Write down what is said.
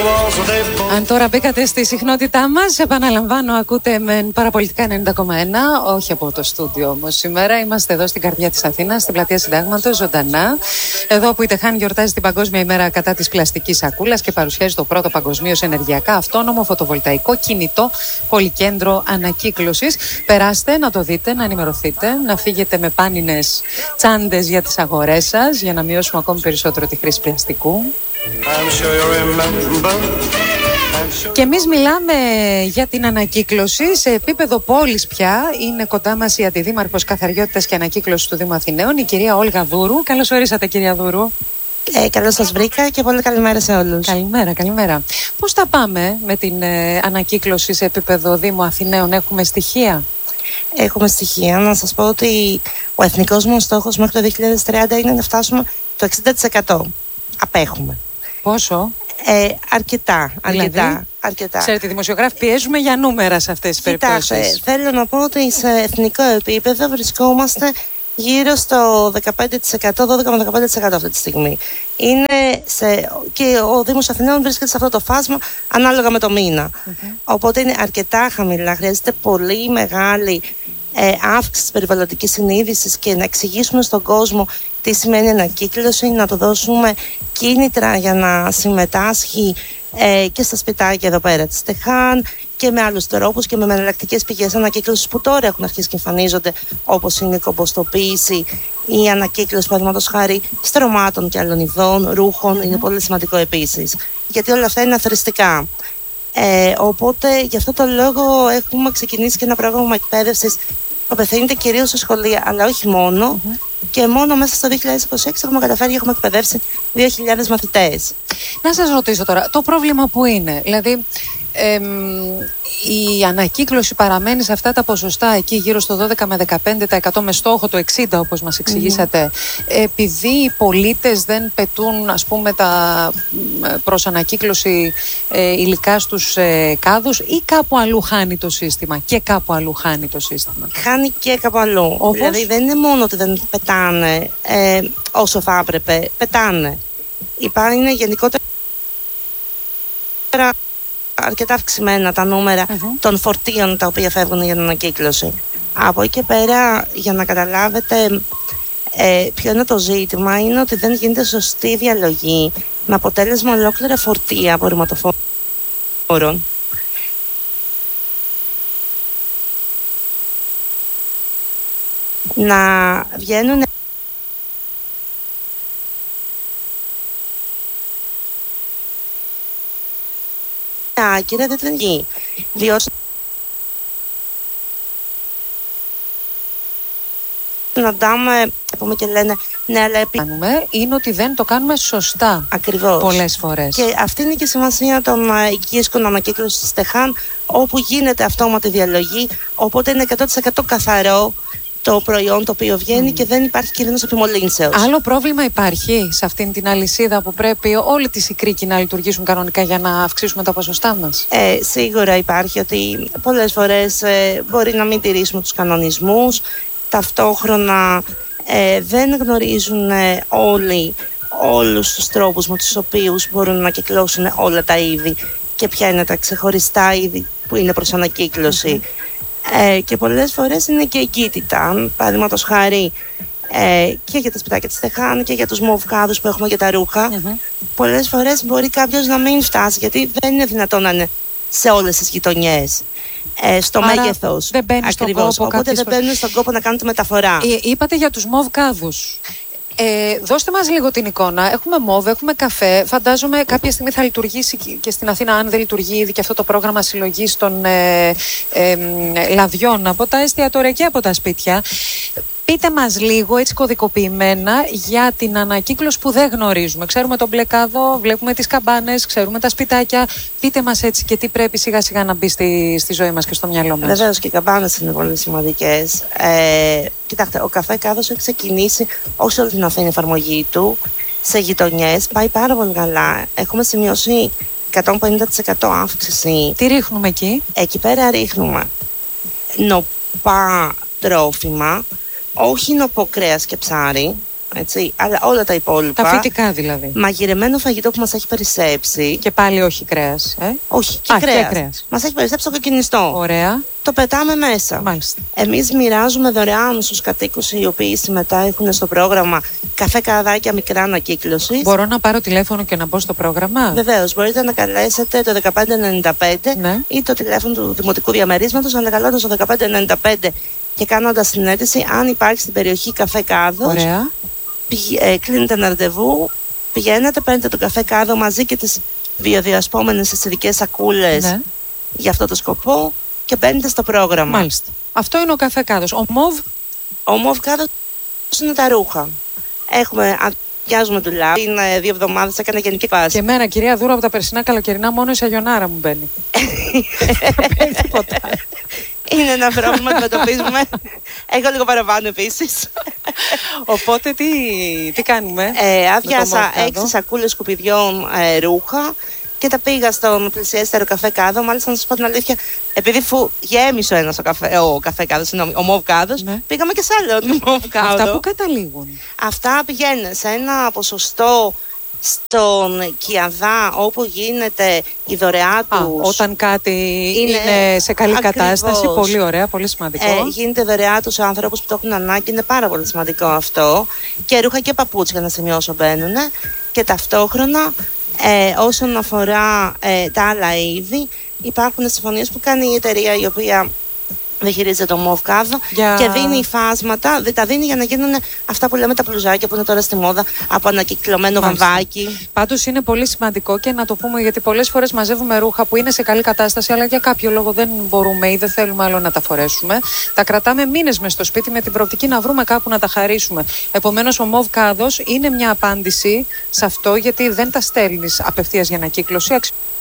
Αν τώρα μπήκατε στη συχνότητά μας, επαναλαμβάνω, ακούτε με Παραπολιτικά 90,1, όχι από το στούντιο όμως. Σήμερα είμαστε εδώ στην καρδιά της Αθήνας, στην πλατεία Συντάγματος, ζωντανά. Εδώ που η Τεχάν γιορτάζει την Παγκόσμια ημέρα κατά της πλαστικής σακούλας και παρουσιάζει το πρώτο παγκοσμίως ενεργειακά αυτόνομο φωτοβολταϊκό κινητό πολυκέντρο ανακύκλωσης. Περάστε να το δείτε, να ενημερωθείτε, να φύγετε με πάνινες τσάντες για τις αγορές σας, για να μειώσουμε ακόμη περισσότερο τη χρήση πλαστικού. Και εμείς μιλάμε για την ανακύκλωση σε επίπεδο πόλης πια. Είναι κοντά μας η Αντιδήμαρχος Καθαριότητας και Ανακύκλωσης του Δήμου Αθηναίων, η κυρία Όλγα Δούρου. Καλώς ορίσατε, κυρία Δούρου. Καλώς σας βρήκα και πολύ καλημέρα σε όλους. Καλημέρα, καλημέρα. Πώς τα πάμε με την ανακύκλωση σε επίπεδο Δήμου Αθηναίων, έχουμε στοιχεία? Έχουμε στοιχεία. Να σας πω ότι ο εθνικός μας στόχος μέχρι το 2030 είναι να φτάσουμε το 60%. Απέχουμε. Πόσο? Αρκετά. Ξέρετε, οι δημοσιογράφοι πιέζουμε για νούμερα σε αυτές τις περιπτώσεις. Θέλω να πω ότι σε εθνικό επίπεδο βρισκόμαστε γύρω στο 15%, 12 με 15% αυτή τη στιγμή. Και ο Δήμος Αθηναίων βρίσκεται σε αυτό το φάσμα ανάλογα με το μήνα. Οπότε είναι αρκετά χαμηλά. Χρειάζεται πολύ μεγάλη αύξηση της περιβαλλοντικής συνείδησης και να εξηγήσουμε στον κόσμο τι σημαίνει ανακύκλωση, να του δώσουμε κίνητρα για να συμμετάσχει και στα σπιτάκια εδώ πέρα της Τεχάν και με άλλους τρόπους και με εναλλακτικές πηγές ανακύκλωσης που τώρα έχουν αρχίσει και εμφανίζονται, όπως είναι η κομποστοποίηση, η ανακύκλωση παραδείγματος χάρη στρωμάτων και άλλων ειδών, ρούχων. Είναι πολύ σημαντικό επίσης, γιατί όλα αυτά είναι αθροιστικά. Οπότε γι' αυτό το λόγο έχουμε ξεκινήσει και ένα πρόγραμμα εκπαίδευσης που απευθύνεται κυρίως σε σχολεία, αλλά όχι μόνο. Και μόνο μέσα στο 2026 έχουμε καταφέρει, έχουμε εκπαιδεύσει 2.000 μαθητές. Να σας ρωτήσω τώρα, το πρόβλημα που είναι, δηλαδή η ανακύκλωση παραμένει σε αυτά τα ποσοστά εκεί γύρω στο 12 με 15% με στόχο το 60% όπως μας εξηγήσατε, επειδή οι πολίτες δεν πετούν, ας πούμε, τα προς ανακύκλωση υλικά στους κάδους, ή κάπου αλλού χάνει το σύστημα? Και κάπου αλλού χάνει το σύστημα. Χάνει και κάπου αλλού. Όπως? Δηλαδή δεν είναι μόνο ότι δεν πετάνε όσο θα έπρεπε, πετάνε. Υπάρχει γενικότερα αρκετά αυξημένα τα νούμερα των φορτίων τα οποία φεύγουν για την ανακύκλωση. Από εκεί και πέρα, για να καταλάβετε ποιο είναι το ζήτημα, είναι ότι δεν γίνεται σωστή διαλογή με αποτέλεσμα ολόκληρα φορτία απορριμματοφόρων να βγαίνουν άκυρα, δεν γίνει. Διότι να δάμε, πούμε και λένε, ναι, αλλά είναι ότι δεν το κάνουμε σωστά. Ακριβώς. Πολλές φορές. Και αυτή είναι και η σημασία των οικίσκων ανακύκλωσης της Τεχάν, όπου γίνεται αυτόματη διαλογή, οπότε είναι 100% καθαρό το προϊόν το οποίο βγαίνει και δεν υπάρχει κίνδυνος επιμολύνσεως. Άλλο πρόβλημα υπάρχει σε αυτήν την αλυσίδα που πρέπει όλοι τις οι κρίκοι να λειτουργήσουν κανονικά για να αυξήσουμε τα ποσοστά μας? Σίγουρα υπάρχει, ότι πολλές φορές μπορεί να μην τηρήσουμε τους κανονισμούς, ταυτόχρονα δεν γνωρίζουν όλους τους τρόπους με τους οποίους μπορούν να κυκλώσουν όλα τα είδη και ποια είναι τα ξεχωριστά είδη που είναι προς ανακύκλωση. Και πολλές φορές είναι και εγκύτητα. Παραδείγματος χάρη και για τα σπιτάκια της Τεχάν και για τους μοβκάδους που έχουμε για τα ρούχα. Πολλές φορές μπορεί κάποιος να μην φτάσει, γιατί δεν είναι δυνατόν να είναι σε όλες τις γειτονιές στο μέγεθος. Δεν μπαίνει στον κόπο. Οπότε δεν μπαίνουν στον κόπο να κάνουν τη μεταφορά. Είπατε για τους μοβκάδους. Δώστε μας λίγο την εικόνα. Έχουμε μόβ, έχουμε καφέ. Φαντάζομαι κάποια στιγμή θα λειτουργήσει και στην Αθήνα, αν δεν λειτουργεί ήδη και αυτό το πρόγραμμα συλλογής των λαδιών από τα εστιατόρια και από τα σπίτια. Πείτε μας λίγο έτσι κωδικοποιημένα για την ανακύκλωση που δεν γνωρίζουμε. Ξέρουμε τον μπλε κάδο, βλέπουμε τις καμπάνες, ξέρουμε τα σπιτάκια. Πείτε μας έτσι και τι πρέπει σιγά σιγά να μπει στη ζωή μας και στο μυαλό μας. Βεβαίως και οι καμπάνες είναι πολύ σημαντικές. Κοιτάξτε, ο καφέ κάδος έχει ξεκινήσει όχι όλη την Αθήνα εφαρμογή του σε γειτονιές. Πάει πάρα πολύ καλά. Έχουμε σημειώσει 150% αύξηση. Τι ρίχνουμε εκεί? Εκεί πέρα ρίχνουμε νοπά τρόφιμα, όχι νοπό κρέας και ψάρι, Έτσι, αλλά όλα τα υπόλοιπα. Τα φυτικά δηλαδή. Μαγειρεμένο φαγητό που μας έχει περισσέψει. Και πάλι όχι κρέας. Όχι, και κρέας. Μας έχει περισσέψει το κοκκινιστό. Ωραία. Το πετάμε μέσα. Μάλιστα. Εμείς μοιράζουμε δωρεάν στους κατοίκους οι οποίοι συμμετέχουν στο πρόγραμμα καφέ καραδάκια μικρά ανακύκλωσης. Μπορώ να πάρω τηλέφωνο και να μπω στο πρόγραμμα? Βεβαίως, μπορείτε να καλέσετε το 1595 Ναι. ή το τηλέφωνο του Δημοτικού Διαμερίσματος, αλλά καλώντας το 1595 και κάνοντας συνέντευξη, αν υπάρχει στην περιοχή καφέ Κάδος. Ωραία. Κλείνετε ένα ραντεβού, πηγαίνετε, παίρνετε τον καφέ Κάδο μαζί και τις βιοδιασπόμενες στις ειδικές σακούλες, Ναι. για αυτό το σκοπό και μπαίνετε στο πρόγραμμα. Μάλιστα. Αυτό είναι ο καφέ Κάδος. Ο Μοβ. Ο Μοβ Κάδος είναι τα ρούχα. Αδειάζουμε ντουλάπ. Είναι 2 εβδομάδες, έκανε γενική Και βάση. εμένα, κυρία Δούρα, από τα περσινά καλοκαιρινά, μόνο η σαγιονάρα μου μπαίνει. Δεν μπαίνει τίποτα. Είναι ένα πρόβλημα που αντιμετωπίζουμε. Έχω λίγο παραπάνω επίσης. Οπότε τι κάνουμε? Άδειασα Mov 6 σακούλες σκουπιδιών ρούχα και τα πήγα στον πλησιέστερο καφέ Κάδο. Μάλιστα, να σας πω την αλήθεια, επειδή γέμισε ο καφέ Κάδος, συγγνώμη, ο Μοβ Κάδος, Ναι. πήγαμε και σε άλλο Μοβ Κάδο. Αυτά που καταλήγουν. Αυτά πηγαίνουν σε ένα ποσοστό στον Κιαδά, όπου γίνεται η δωρεά τους. Όταν κάτι είναι σε καλή ακριβώς. κατάσταση, πολύ ωραία, πολύ σημαντικό. Γίνεται δωρεά τους ανθρώπους που το έχουν ανάγκη, είναι πάρα πολύ σημαντικό αυτό. Και ρούχα και παπούτσια, να σημειώσω, μπαίνουν. Και ταυτόχρονα, όσον αφορά τα άλλα είδη, υπάρχουν συμφωνίες που κάνει η εταιρεία η οποία διαχειρίζεται το Μοβ Κάδο και δίνει φάσματα, τα δίνει για να γίνουν αυτά που λέμε τα μπλουζάκια που είναι τώρα στη μόδα, από ανακυκλωμένο βαμβάκι. Πάντως είναι πολύ σημαντικό και να το πούμε, γιατί πολλές φορές μαζεύουμε ρούχα που είναι σε καλή κατάσταση, αλλά για κάποιο λόγο δεν μπορούμε ή δεν θέλουμε άλλο να τα φορέσουμε. Τα κρατάμε μήνες μες στο σπίτι με την προοπτική να βρούμε κάπου να τα χαρίσουμε. Επομένως, ο Μοβ Κάδος είναι μια απάντηση σε αυτό, γιατί δεν τα στέλνεις απευθείας για ανακύκλωση.